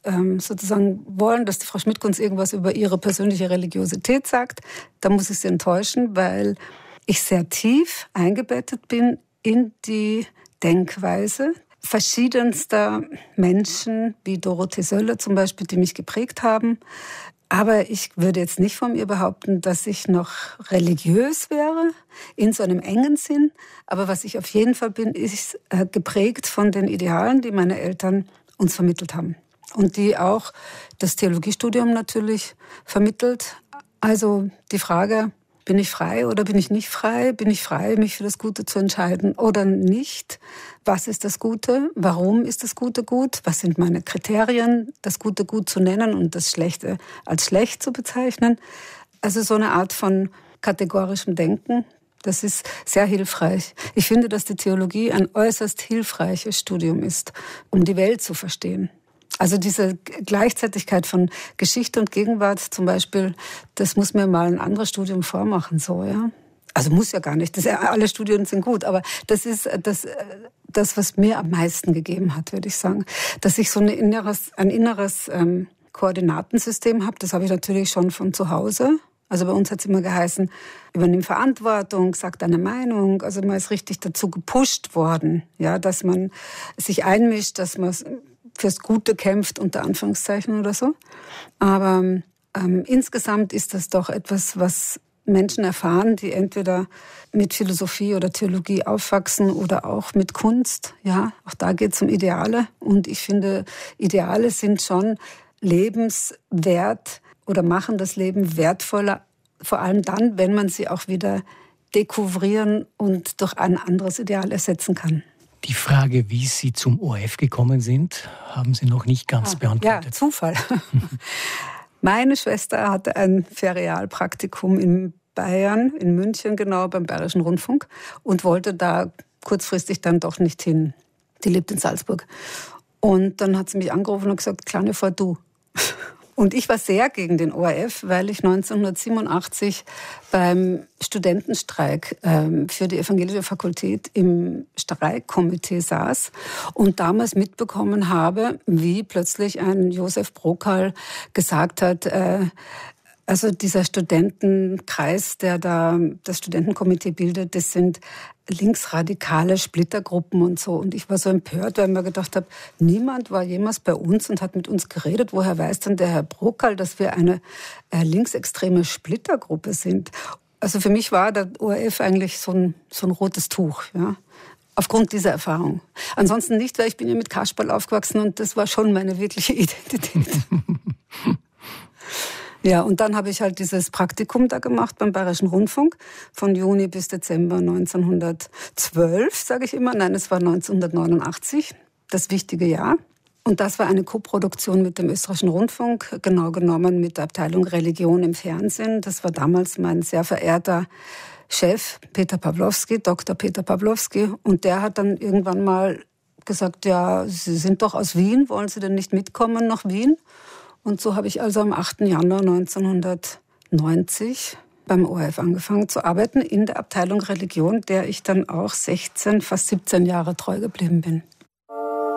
sozusagen wollen, dass die Frau Schmidt-Kunz irgendwas über ihre persönliche Religiosität sagt, dann muss ich sie enttäuschen, weil ich sehr tief eingebettet bin in die Denkweise verschiedenster Menschen, wie Dorothee Söller zum Beispiel, die mich geprägt haben. Aber ich würde jetzt nicht von mir behaupten, dass ich noch religiös wäre, in so einem engen Sinn. Aber was ich auf jeden Fall bin, ist geprägt von den Idealen, die meine Eltern uns vermittelt haben. Und die auch das Theologiestudium natürlich vermittelt. Also die Frage, bin ich frei oder bin ich nicht frei? Bin ich frei, mich für das Gute zu entscheiden oder nicht? Was ist das Gute? Warum ist das Gute gut? Was sind meine Kriterien, das Gute gut zu nennen und das Schlechte als schlecht zu bezeichnen? Also so eine Art von kategorischem Denken, das ist sehr hilfreich. Ich finde, dass die Theologie ein äußerst hilfreiches Studium ist, um die Welt zu verstehen. Also diese Gleichzeitigkeit von Geschichte und Gegenwart zum Beispiel, das muss mir mal ein anderes Studium vormachen, so, ja. Also muss ja gar nicht, alle Studien sind gut, aber das ist das, was mir am meisten gegeben hat, würde ich sagen. Dass ich so ein inneres Koordinatensystem habe, das habe ich natürlich schon von zu Hause. Also bei uns hat es immer geheißen, übernimm Verantwortung, sag deine Meinung. Also man ist richtig dazu gepusht worden, ja, dass man sich einmischt, dass man fürs Gute kämpft, unter Anführungszeichen oder so. Aber insgesamt ist das doch etwas, was Menschen erfahren, die entweder mit Philosophie oder Theologie aufwachsen oder auch mit Kunst. Ja, auch da geht es um Ideale. Und ich finde, Ideale sind schon lebenswert oder machen das Leben wertvoller, vor allem dann, wenn man sie auch wieder dekouvrieren und durch ein anderes Ideal ersetzen kann. Die Frage, wie Sie zum ORF gekommen sind, haben Sie noch nicht ganz beantwortet. Ja, Zufall. Meine Schwester hatte ein Ferialpraktikum in Bayern, in München genau, beim Bayerischen Rundfunk und wollte da kurzfristig dann doch nicht hin. Die lebt in Salzburg. Und dann hat sie mich angerufen und gesagt, Kleine, fahr du. Und ich war sehr gegen den ORF, weil ich 1987 beim Studentenstreik für die evangelische Fakultät im Streikkomitee saß und damals mitbekommen habe, wie plötzlich ein Josef Brockal gesagt hat, also dieser Studentenkreis, der da das Studentenkomitee bildet, das sind linksradikale Splittergruppen und so. Und ich war so empört, weil ich mir gedacht habe, niemand war jemals bei uns und hat mit uns geredet. Woher weiß denn der Herr Brockal, dass wir eine linksextreme Splittergruppe sind? Also für mich war der ORF eigentlich so ein rotes Tuch, ja. Aufgrund dieser Erfahrung. Ansonsten nicht, weil ich bin ja mit Kasperl aufgewachsen und das war schon meine wirkliche Identität. Ja, und dann habe ich halt dieses Praktikum da gemacht beim Bayerischen Rundfunk von Juni bis Dezember 1912, sage ich immer. Nein, es war 1989, das wichtige Jahr. Und das war eine Koproduktion mit dem Österreichischen Rundfunk, genau genommen mit der Abteilung Religion im Fernsehen. Das war damals mein sehr verehrter Chef, Peter Pawlowski, Dr. Peter Pawlowski. Und der hat dann irgendwann mal gesagt, ja, Sie sind doch aus Wien, wollen Sie denn nicht mitkommen nach Wien? Und so habe ich also am 8. Januar 1990 beim ORF angefangen zu arbeiten in der Abteilung Religion, der ich dann auch 16, fast 17 Jahre treu geblieben bin.